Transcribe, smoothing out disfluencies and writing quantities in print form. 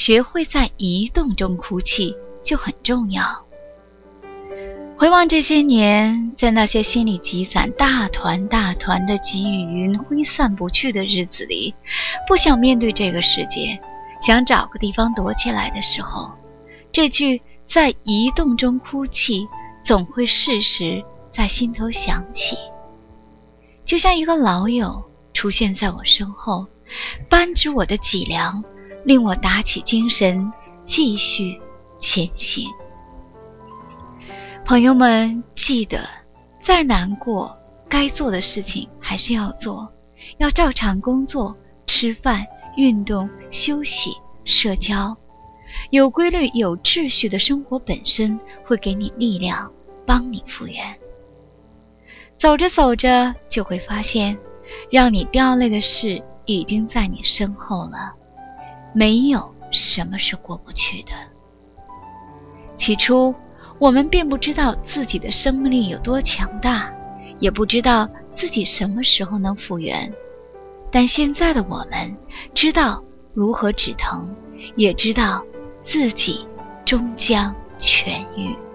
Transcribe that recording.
学会在移动中哭泣就很重要。回望这些年，在那些心里积攒大团大团的积雨云挥散不去的日子里，不想面对这个世界，想找个地方躲起来的时候，这句在移动中哭泣总会适时在心头响起。就像一个老友出现在我身后，扳直我的脊梁，令我打起精神继续前行。朋友们，记得再难过，该做的事情还是要做，要照常工作、吃饭、运动、休息、社交。有规律、有秩序的生活本身会给你力量，帮你复原。走着走着，就会发现，让你掉泪的事已经在你身后了，没有什么是过不去的。起初，我们并不知道自己的生命力有多强大，也不知道自己什么时候能复原。但现在的我们知道如何止疼，也知道自己终将痊愈。